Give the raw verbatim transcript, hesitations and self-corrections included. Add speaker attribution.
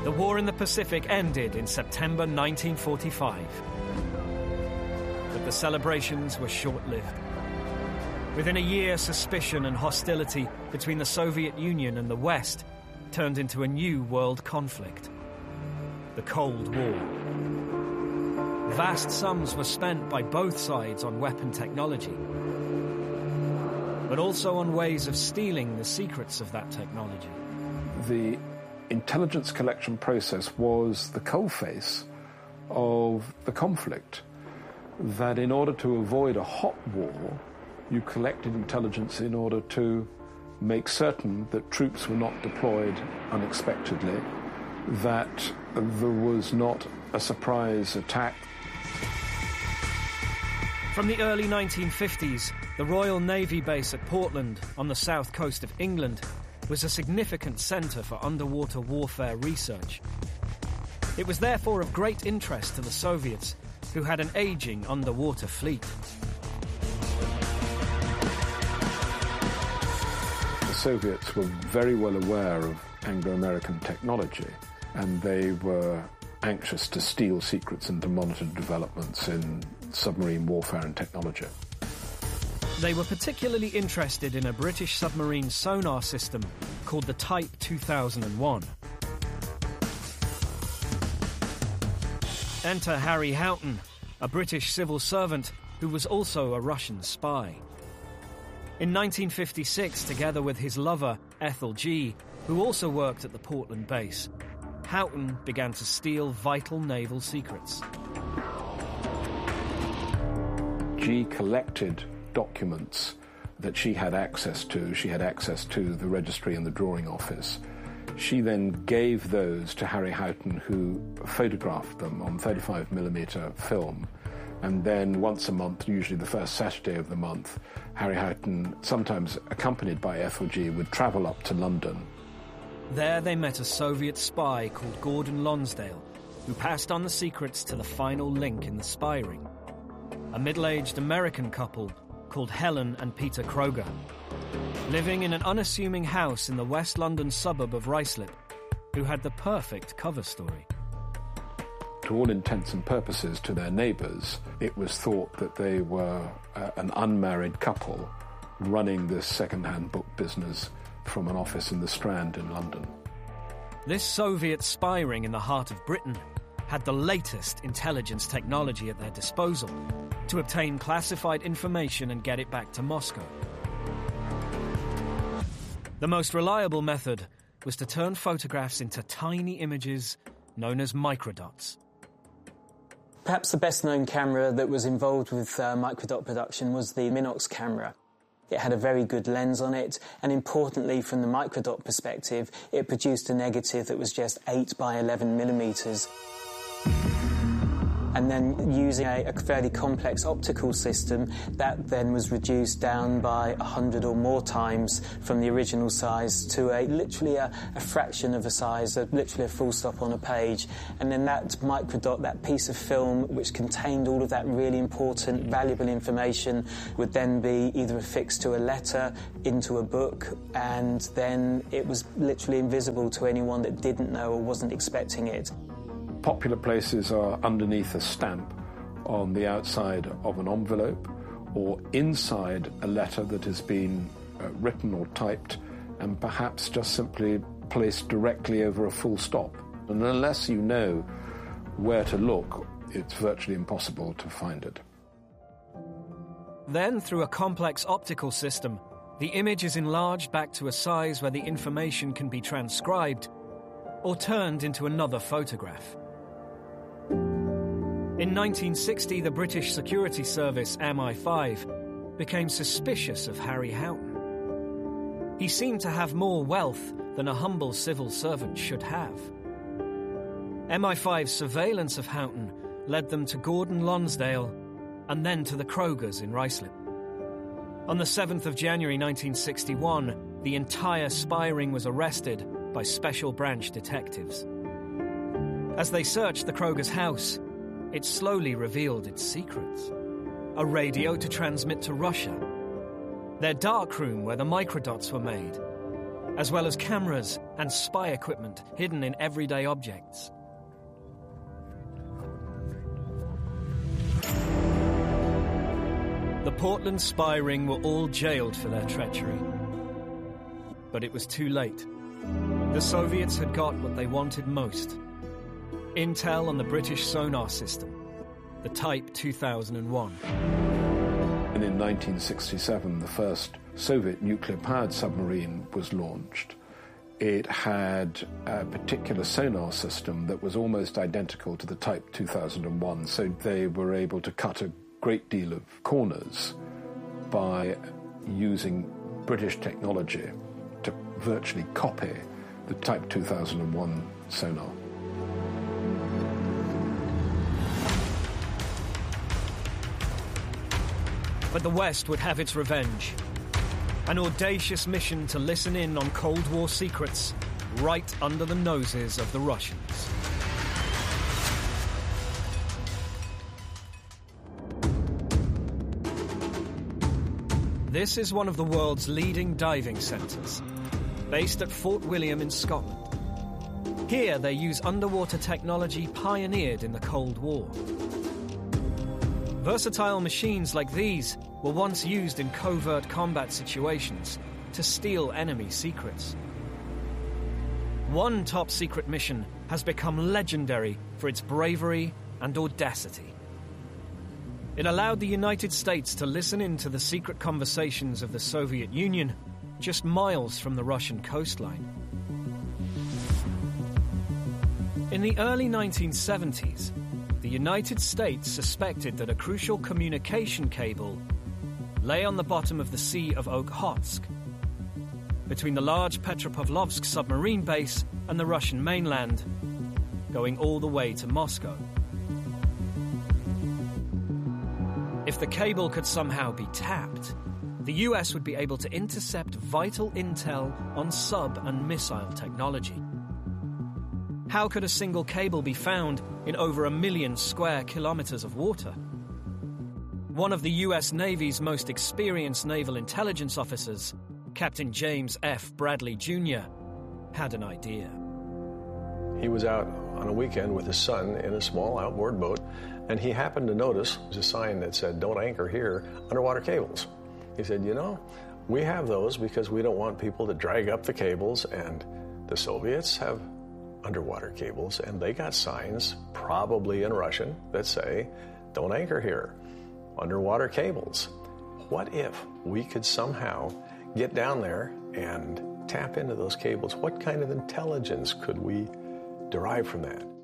Speaker 1: The war in the Pacific ended in September nineteen forty-five. But the celebrations were short-lived. Within a year, suspicion and hostility between the Soviet Union and the West turned into a new world conflict, the Cold War. Vast sums were spent by both sides on weapon technology, but also on ways of stealing the secrets of that technology.
Speaker 2: The intelligence collection process was the coalface of the conflict, that in order to avoid a hot war, you collected intelligence in order to make certain that troops were not deployed unexpectedly, that there was not a surprise attack.
Speaker 1: From the early nineteen fifties, the Royal Navy base at Portland on the south coast of England was a significant centre for underwater warfare research. It was therefore of great interest to the Soviets, who had an ageing underwater fleet.
Speaker 2: The Soviets were very well aware of Anglo-American technology, and they were anxious to steal secrets and to monitor developments in submarine warfare and technology.
Speaker 1: They were particularly interested in a British submarine sonar system called the Type two thousand one. Enter Harry Houghton, a British civil servant who was also a Russian spy. In nineteen fifty-six, together with his lover, Ethel Gee, who also worked at the Portland base, Houghton began to steal vital naval secrets.
Speaker 2: Gee collected documents that she had access to. She had access to the registry and the drawing office. She then gave those to Harry Houghton, who photographed them on thirty-five millimeter film. And then once a month, usually the first Saturday of the month, Harry Houghton, sometimes accompanied by Ethel Gee, would travel up to London.
Speaker 1: There they met a Soviet spy called Gordon Lonsdale, who passed on the secrets to the final link in the spy ring, a middle-aged American couple called Helen and Peter Kroger, living in an unassuming house in the West London suburb of Ruislip, who had the perfect cover story.
Speaker 2: To all intents and purposes, to their neighbours, it was thought that they were uh, an unmarried couple running this second-hand book business from an office in the Strand in London.
Speaker 1: This Soviet spy ring in the heart of Britain had the latest intelligence technology at their disposal to obtain classified information and get it back to Moscow. The most reliable method was to turn photographs into tiny images known as microdots.
Speaker 3: Perhaps the best-known camera that was involved with uh, microdot production was the Minox camera. It had a very good lens on it, and importantly, from the microdot perspective, it produced a negative that was just eight by eleven millimetres. And then using a, a fairly complex optical system, that then was reduced down by a hundred or more times from the original size to a literally a, a fraction of a size, a, literally a full stop on a page. And then that microdot, that piece of film which contained all of that really important, valuable information, would then be either affixed to a letter, into a book, and then it was literally invisible to anyone that didn't know or wasn't expecting it.
Speaker 2: Popular places are underneath a stamp on the outside of an envelope or inside a letter that has been uh, written or typed and perhaps just simply placed directly over a full stop. And unless you know where to look, it's virtually impossible to find it.
Speaker 1: Then, through a complex optical system, the image is enlarged back to a size where the information can be transcribed or turned into another photograph. In nineteen sixty, the British security service M I five became suspicious of Harry Houghton. He seemed to have more wealth than a humble civil servant should have. M I five's surveillance of Houghton led them to Gordon Lonsdale and then to the Krogers in Ruislip. On the seventh of January nineteen sixty-one, the entire spy ring was arrested by special branch detectives. As they searched the Krogers' house, it slowly revealed its secrets. A radio to transmit to Russia, their darkroom where the microdots were made, as well as cameras and spy equipment hidden in everyday objects. The Portland spy ring were all jailed for their treachery. But it was too late. The Soviets had got what they wanted most: intel on the British sonar system, the Type two thousand one.
Speaker 2: And in nineteen sixty-seven, the first Soviet nuclear-powered submarine was launched. It had a particular sonar system that was almost identical to the Type two thousand one, so they were able to cut a great deal of corners by using British technology to virtually copy the Type two thousand one sonar.
Speaker 1: But the West would have its revenge. An audacious mission to listen in on Cold War secrets right under the noses of the Russians. This is one of the world's leading diving centres, based at Fort William in Scotland. Here they use underwater technology pioneered in the Cold War. Versatile machines like these were once used in covert combat situations to steal enemy secrets. One top-secret mission has become legendary for its bravery and audacity. It allowed the United States to listen in to the secret conversations of the Soviet Union just miles from the Russian coastline. In the early nineteen seventies, the United States suspected that a crucial communication cable lay on the bottom of the Sea of Okhotsk, between the large Petropavlovsk submarine base and the Russian mainland, going all the way to Moscow. If the cable could somehow be tapped, the U S would be able to intercept vital intel on sub and missile technology. How could a single cable be found in over a million square kilometers of water? One of the U S Navy's most experienced naval intelligence officers, Captain James F. Bradley Junior, had an idea.
Speaker 4: He was out on a weekend with his son in a small outboard boat, and he happened to notice a sign that said, "Don't anchor here, underwater cables." He said, you know, we have those because we don't want people to drag up the cables, and the Soviets have underwater cables, and they got signs, probably in Russian, that say, "Don't anchor here, underwater cables." What if we could somehow get down there and tap into those cables? What kind of intelligence could we derive from that?